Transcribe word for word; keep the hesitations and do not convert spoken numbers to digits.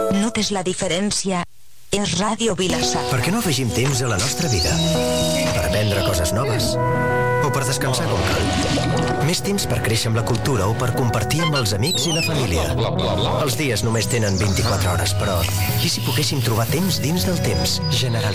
Notes la diferència? És Ràdio Vilassar. Per què no afegim temps a la nostra vida? Per aprendre coses noves? O per descansar com cal? Més temps per créixer amb la cultura o per compartir amb els amics i la família? Els dies només tenen vint-i-quatre hores, però i si poguéssim trobar temps dins del temps? Generalitat.